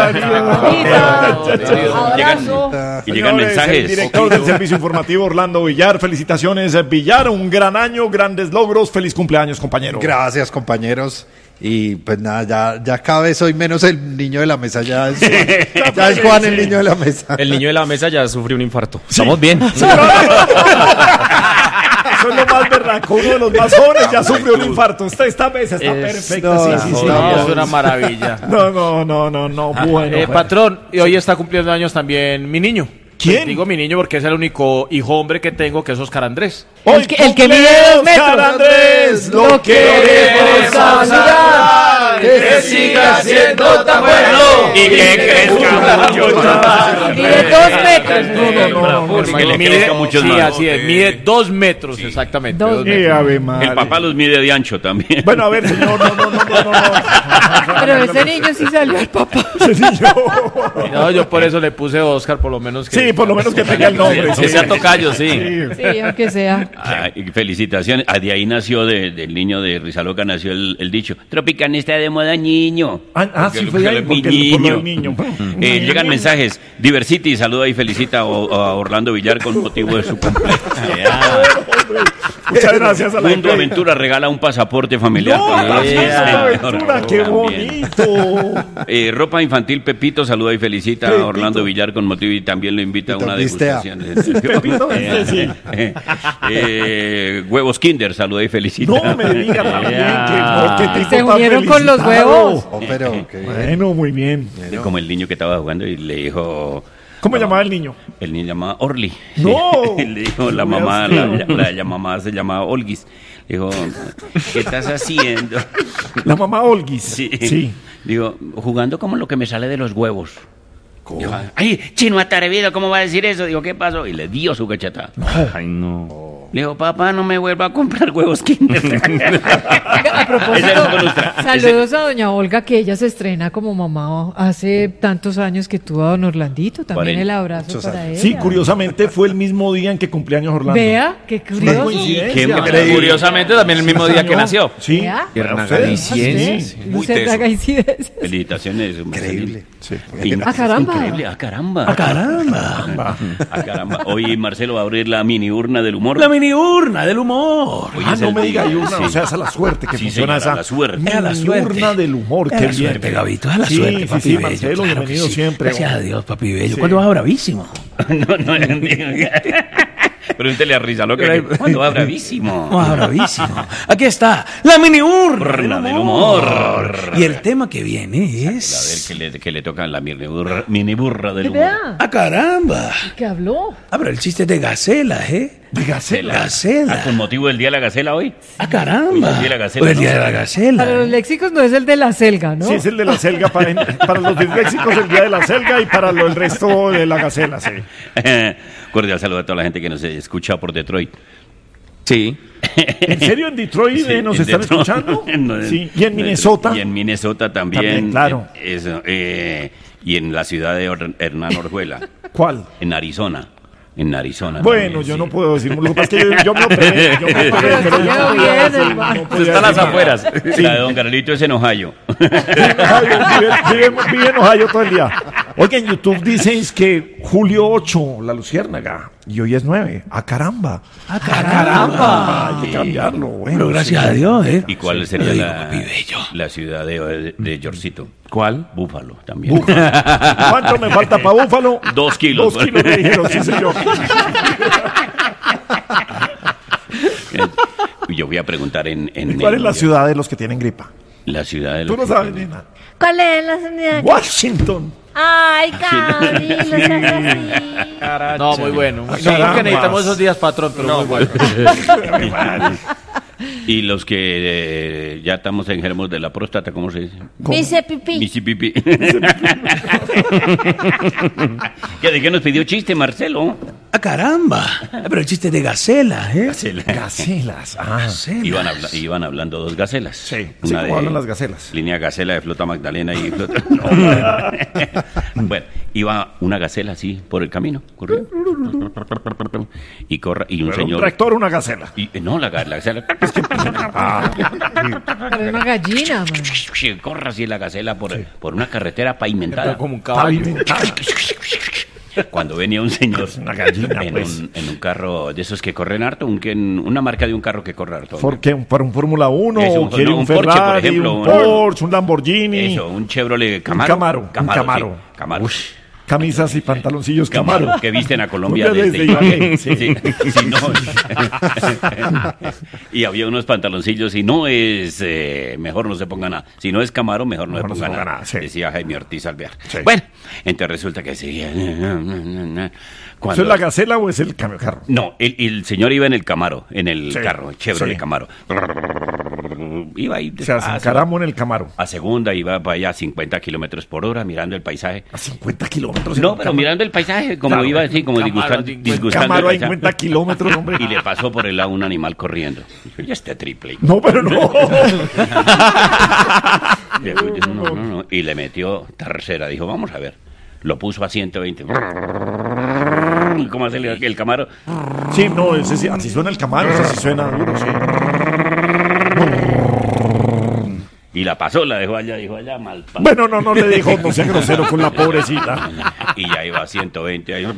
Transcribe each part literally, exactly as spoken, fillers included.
Abrazo. Y llegan mensajes. El director del servicio informativo, Orlando Villar. Felicitaciones, Villar. Un gran año, grandes logros. Feliz cumpleaños, compañero. Gracias, compañeros. Y pues nada, ya, ya cada vez soy menos el niño de la mesa. Ya es, ya es Juan el niño de la mesa. El niño de la mesa ya sufrió un infarto. Estamos bien. Eso es lo más berraco. Uno de los más jóvenes ya sufrió un infarto. Esta, esta mesa está Es- perfecta. no, sí, no, sí, sí. no, No, es una maravilla. no, no, no, no, no. Bueno. Eh, bueno. patrón, y hoy está cumpliendo años también mi niño. ¿Quién? Pues digo mi niño porque es el único hijo hombre que tengo, que es Oscar Andrés. Hoy El que- el que cumple mide dos metros. Oscar Andrés, lo queremos saludar. Que siga siendo tan bueno Y que crezca mucho más. Mide dos metros. No, no, no, no, Porque hermano. le crezca mucho sí, más. así es, mide dos metros exactamente. Dos dos Eh, metros. Ave María. El papá los mide de ancho también. Bueno, a ver, señor, no, no, no, no, no, no. Pero ese niño sí salió al papá. Ese niño. No, yo por eso le puse Oscar, por lo menos que... Sí, por lo menos que tenga el nombre. Que sea tocayo, sí. Sí. Sí, aunque sea. Ah, y felicitaciones. Ah, de ahí nació, de- del niño de Rizaloca, nació el, el dicho: Tropicana está de moda, niño. Ah, ah, sí, fue ahí, Mi porque el- por lo del niño. niño. Eh, llegan mensajes. Diversity saluda y felicita a, a Orlando Villar con motivo de su cumpleaños. Muchas gracias a la Mundo gente. Aventura regala un pasaporte familiar. No, para- gracias, Eh, Aventura, qué también. bonito. Eh, ropa infantil Pepito saluda y felicita Pepito. a Orlando Villar con motivo y también lo invita a Pepito, una vistea. degustación. Pepito, Eh, sí. eh, eh, huevos Kinder saluda y felicita. No me diga también Ya. que, que tipo Se tan unieron con los felicitado. huevos. Oh, pero qué bien. Bueno, muy bien. Como el niño que estaba jugando y le dijo... ¿Cómo llamaba el niño? El niño llamaba Orly. No. Le dijo la mamá, la, la, la mamá se llamaba Olguis. Le dijo, ¿qué estás haciendo? La mamá Olguis. Sí. Sí. Digo, jugando como lo que me sale de los huevos. Digo, ay, chino atrevido, ¿cómo va a decir eso? Digo, ¿qué pasó? Y le dio su cachetada. Ay, no. Le digo, papá, no me vuelva a comprar huevos Kinder. A propósito, Ese es con usted. saludos a doña Olga, que ella se estrena como mamá hace tantos años que tuvo a don Orlandito. También cuarenta. el abrazo Muchos para ella. Sí, curiosamente fue el mismo día en que cumpleaños Orlando. Vea, qué Una curioso. coincidencia. Qué Pero curiosamente también el mismo día que nació. Sí. Vea. Para Coincidencia. ustedes. No se haga incidencias. Felicitaciones. Increíble. Sí. In- ¡Ah, caramba! Increíble, a caramba. ¡Ah, caramba! A caramba. Hoy Marcelo va a abrir la mini urna del humor. La mini urna del humor. Hoy Ah, es no el me diga, día. hay urna, Sí. o sea, esa es la suerte que Sí, funciona señora, esa. la suerte. Mini A la suerte. urna del humor, A qué la bien. suerte, Gabito, a la Sí, suerte, sí, papi sí, bello, Marcelo, claro que bienvenido sí. siempre. Gracias a Dios, papi bello. Sí. ¿Cuándo vas a bravísimo? No, no, pregúntele a Rizaloca que cuando va bravísimo. Ah, bravísimo. Aquí está, la mini urna Urna del humor. Y el tema que viene A ver, es... que le, que le toca la mini burra, mini burra del humor. Vea, ¡Ah, caramba! ¿qué habló? Ah, pero el chiste de Gacela, ¿eh? De Gacela. Gacela. Ah, ¿con motivo del Día de la Gacela hoy? ¡Ah, caramba! Hoy es el día de la Gacela, Hoy es el ¿no? día de la Gacela. Para los léxicos no es el de la selga, ¿no? Sí, es el de la selga. Para, para los disléxicos, el día de la selga y para lo, el resto de la gacela, sí. Cordial saludo a toda la gente que nos escucha por Detroit. Sí. ¿En serio en Detroit Sí, eh, nos en están Detroit. escuchando? No, Sí. ¿Y en Minnesota? Y en Minnesota también. También, claro. Eh, Eso, eh, y en la ciudad de Or- Hernán Orjuela, ¿Cuál? en Arizona. En Arizona. Bueno, también, yo sí. no puedo decir. Lo que pasa es que yo, yo me operé. Yo me operé, Pero pero está yo no bien, podía decir, hermano. no podía Está a las decir nada. afueras. La de Don Carlito es en Ohio. Ohio, vive, vive- vive en Ohio todo el día. Oiga, en YouTube dicen que julio ocho, la luciérnaga, y hoy es nueve. ¡Ah, caramba! ¡Ah, caramba! Hay que cambiarlo. Bueno, Pero gracias sí. a Dios, ¿eh? ¿Y cuál sería Ay, la, papi bello. la ciudad de, de Yorcito? ¿Cuál? Búfalo también. Búfalo. ¿Cuánto me falta para Búfalo? Dos kilos. Dos kilos me dijeron, sí, señor. Yo voy a preguntar en... en ¿Y cuál es en la ciudad de los que tienen gripa? La ciudad de Tú los no que sabes, tienen- nena. ¿Cuál es la señal? Washington. Ay, Cari, no seas así. No, muy bueno. No, Caramba. porque necesitamos esos días, patrón, pero muy bueno. Y los que eh, ya estamos enfermos de la próstata, ¿cómo se dice? Dice pipí. Misi pipi. ¿Que de qué nos pidió chiste, Marcelo? ¡Ah, caramba! Ah, pero el chiste de Gacela, ¿eh? Gacelas. Ah, Gacelas. Iban, habla- iban hablando dos gacelas. sí. Sí, como hablan las gacelas. Línea gacela de flota Magdalena y flota... No. Bueno, iba una gacela así por el camino, corriendo. Y, corra, y un Pero señor... ¿Un tractor o una gacela? Y, no, la, la gacela... Para una gallina, man. Corre así la gacela por, sí. por una carretera pavimentada. Como un caballo. Cuando venía un señor una gallina, en, pues. un, en un carro de esos que corren harto, un, que, una marca de un carro que corre harto. ¿Por qué? ¿Para un Fórmula uno? Eso, ¿O quiere no, un, un Ferrari, Porsche, por ejemplo, un un- Porsche, un Lamborghini? Eso, un Chevrolet Camaro. Un Camaro, un Camaro, Camaro. sí, Camaro. Ush. Camisas y pantaloncillos Camaro, Camaro. que visten a Colombia Colombia desde desde Ibagué. Ibagué, sí. Sí, sí, no. Y había unos pantaloncillos, si no es, eh, mejor no se ponga nada. Si no es Camaro, mejor no Mejor se no se ponga ponga nada. nada, sí. Decía Jaime Ortiz Alvear. Sí. Bueno, entonces resulta que sí. Cuando... ¿Eso es la gacela o es el cambio carro? No, el, el señor iba en el Camaro, en el Sí, carro, Chevrolet sí. Camaro. Iba ahí O sea, se despacio. encaramos en el Camaro. A segunda iba para allá a cincuenta kilómetros por hora mirando el paisaje. A cincuenta kilómetros. en No, un pero Camaro. mirando el paisaje, como Claro, iba así, como Camaro, disgustan- cincuenta. disgustando Camaro a el paisaje. cincuenta kilómetros, hombre. Y le pasó por el lado un animal corriendo. Dijo, ya este triple. No, pero no. Dijo, no, no, no. Y le metió tercera. Dijo, vamos a ver. Lo puso a ciento veinte. ¿Cómo hace el, el Camaro? Sí, no, ese sí, así suena el Camaro, ese sí suena duro, sí. Y la pasó, la dejó allá, dijo allá, mal pa- Bueno, no, no le dijo, no sea grosero con la pobrecita. Y ya iba a ciento veinte ahí.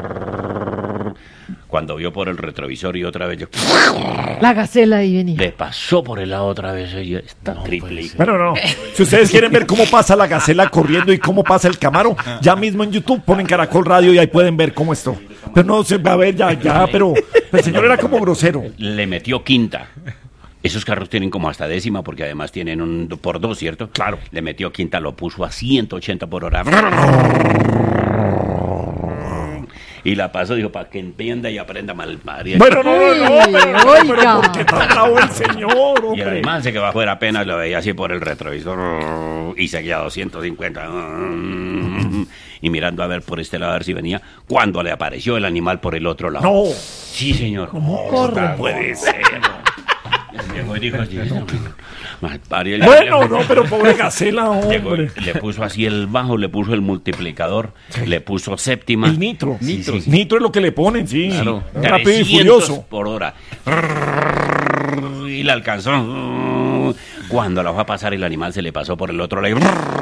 Cuando vio por el retrovisor y otra vez yo, La gacela ahí venía. le pasó por el lado otra vez ella, está triple. Bueno, no. Si ustedes quieren ver cómo pasa la gacela corriendo y cómo pasa el Camaro, ya mismo en YouTube ponen Caracol Radio y ahí pueden ver cómo esto. Pero no se va a ver ya, ya, pero el señor era como grosero. Le metió quinta. Esos carros tienen como hasta décima porque además tienen un por dos, ¿cierto? Claro. Le metió quinta, lo puso a ciento ochenta por hora. Y la pasó, dijo, para que entienda y aprenda mal. María. Bueno, no, no, no, pero, pero Oiga. ¿por qué tan bravo el señor, Y el hombre? animal se que bajó era apenas lo veía así por el retrovisor y seguía a doscientos cincuenta y mirando a ver por este lado a ver si venía cuando le apareció el animal por el otro lado. No. Sí, señor. corre? No puede ser. Llegó y dijo, "Sí, no, mal parió". Bueno, no, pero pobre gacela, Llegó, hombre. le puso así el bajo, le puso el multiplicador, le puso séptima. El nitro. Nitro, sí. Nitro es lo que le ponen, sí. Claro. Rápido y trescientos furioso. por hora. Y la alcanzó. Cuando la fue a pasar, el animal se le pasó por el otro lado.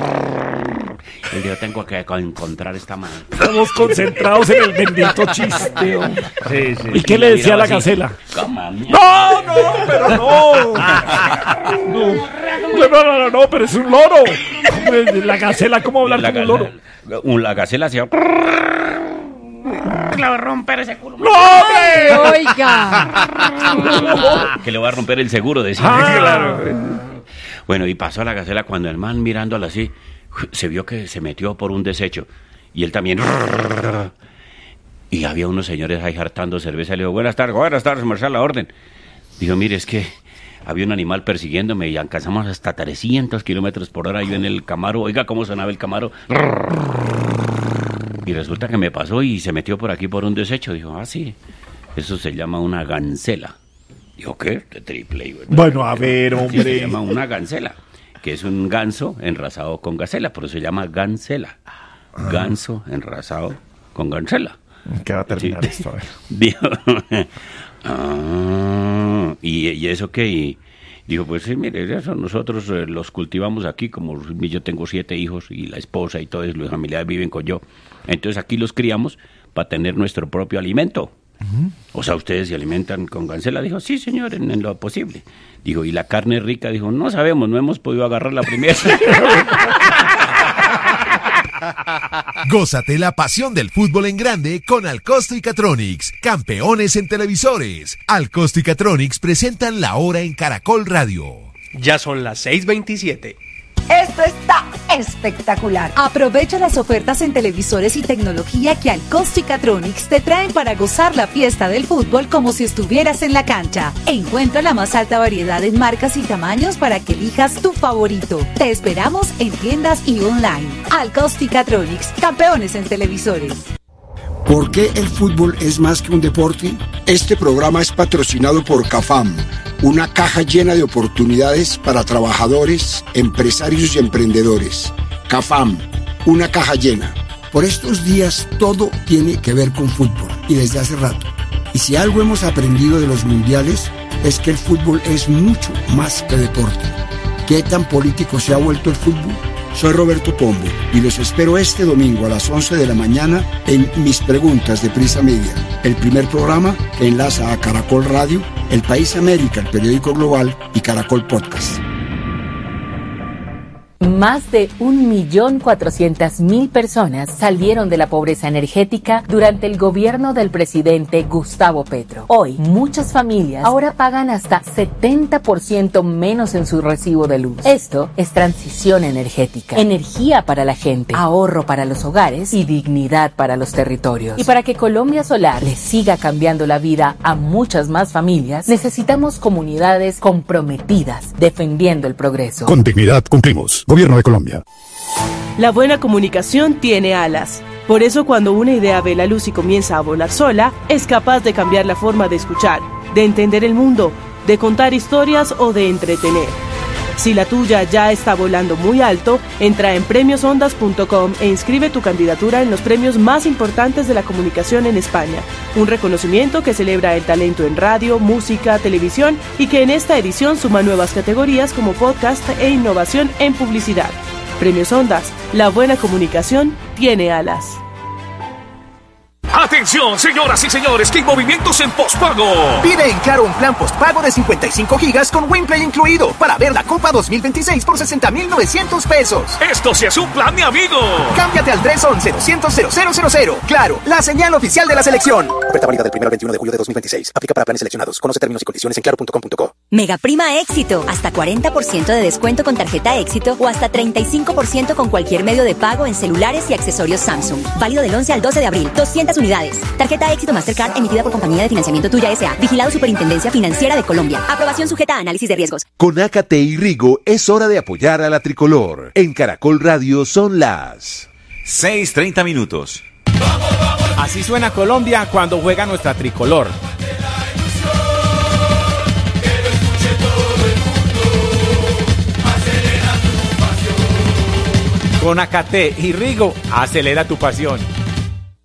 Y yo tengo que encontrar esta mano. Estamos concentrados en el bendito chiste, hombre. Sí, sí. ¿Y qué le decía a la gacela? No, No, no, pero no. No, no, no, no, no, pero es un loro. Hombre, la gacela, ¿cómo hablar la, como un loro? la, la gacela hacía. Le va a romper ese culo. ¡No, hombre! Oiga. Que le va a romper el seguro, decía. Ah, Claro. Bueno, y pasó a la gacela cuando el man mirándola así, se vio que se metió por un desecho. Y él también. Y había unos señores ahí hartando cerveza. Le dijo, buenas tardes, buenas tardes, merced a la orden. Dijo, mire, es que había un animal persiguiéndome y alcanzamos hasta trescientos kilómetros por hora yo en el Camaro. Oiga, ¿cómo sonaba el Camaro? Y resulta que me pasó y se metió por aquí por un desecho. Dijo, ah, sí, eso se llama una gancela. Dijo, ¿qué? De triple. Y Bueno, a ver, sí, se hombre. llama una gancela, que es un ganso enrasado con gacela, por eso se llama gancela. Ganso enrasado con gancela. ¿Qué va a terminar Sí. esto? A ver. Dijo, ah, ¿y, ¿y eso qué? Y dijo, pues sí, mire, eso nosotros eh, los cultivamos aquí, como yo tengo siete hijos y la esposa y todos los familiares viven con yo. Entonces aquí los criamos para tener nuestro propio alimento. O sea, ¿ustedes se alimentan con gancela? Dijo, sí, señor, en, en lo posible. Dijo, ¿y la carne rica? Dijo, no sabemos, no hemos podido agarrar la primera. Gózate la pasión del fútbol en grande con Alcosto y Catronics, campeones en televisores. Alcosto y Catronics presentan La Hora en Caracol Radio. Ya son las seis veintisiete. Esto está espectacular. Aprovecha las ofertas en televisores y tecnología que Alcosto y Catronics te traen para gozar la fiesta del fútbol como si estuvieras en la cancha. Encuentra la más alta variedad en marcas y tamaños para que elijas tu favorito. Te esperamos en tiendas y online. Alcosto y Catronics, campeones en televisores. ¿Por qué el fútbol es más que un deporte? Este programa es patrocinado por CAFAM, una caja llena de oportunidades para trabajadores, empresarios y emprendedores. CAFAM, una caja llena. Por estos días todo tiene que ver con fútbol y desde hace rato. Y si algo hemos aprendido de los mundiales es que el fútbol es mucho más que deporte. ¿Qué tan político se ha vuelto el fútbol? Soy Roberto Pombo y los espero este domingo a las once de la mañana en Mis Preguntas de Prisa Media, el primer programa que enlaza a Caracol Radio, El País América, el periódico global y Caracol Podcast. Más de un millón cuatrocientas mil personas salieron de la pobreza energética durante el gobierno del presidente Gustavo Petro. Hoy, muchas familias ahora pagan hasta setenta por ciento menos en su recibo de luz. Esto es transición energética, energía para la gente, ahorro para los hogares y dignidad para los territorios. Y para que Colombia Solar le siga cambiando la vida a muchas más familias, necesitamos comunidades comprometidas defendiendo el progreso. Con dignidad cumplimos. Gobierno de Colombia. La buena comunicación tiene alas. Por eso cuando una idea ve la luz y comienza a volar sola, es capaz de cambiar la forma de escuchar, de entender el mundo, de contar historias o de entretener. Si la tuya ya está volando muy alto, entra en premios ondas punto com e inscribe tu candidatura en los premios más importantes de la comunicación en España. Un reconocimiento que celebra el talento en radio, música, televisión y que en esta edición suma nuevas categorías como podcast e innovación en publicidad. Premios Ondas, la buena comunicación tiene alas. Atención, señoras y señores, que hay movimientos en pospago. Pide en Claro un plan pospago de cincuenta y cinco gigas con Winplay incluido para ver la Copa dos mil veintiséis por sesenta mil novecientos pesos. Esto sí es un plan, mi amigo. Cámbiate al tres once, doscientos, cero cero cero cero. Claro, la señal oficial de la selección. Oferta válida del primero al veintiuno de julio de dos mil veintiséis. Aplica para planes seleccionados. Conoce términos y condiciones en claro punto com punto co. Mega Prima Éxito. Hasta cuarenta por ciento de descuento con tarjeta Éxito o hasta treinta y cinco por ciento con cualquier medio de pago en celulares y accesorios Samsung. Válido del once al doce de abril. doscientas unidades. Tarjeta Éxito Mastercard emitida por Compañía de Financiamiento Tuya S A. Vigilado Superintendencia Financiera de Colombia. Aprobación sujeta a análisis de riesgos. Con Ácate y Rigo es hora de apoyar a la tricolor. En Caracol Radio son las seis treinta minutos. Así suena Colombia cuando juega nuestra tricolor. Con Ácate y Rigo, acelera tu pasión.